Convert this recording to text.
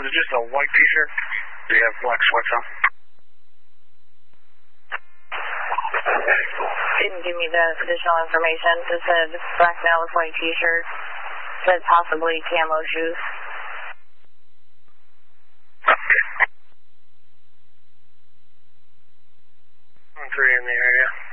it just a white t-shirt? Do you have black sweats on? Didn't give me the additional information. Just said black male with white t-shirt. Said possibly camo shoes. Okay. 1-3 in the area.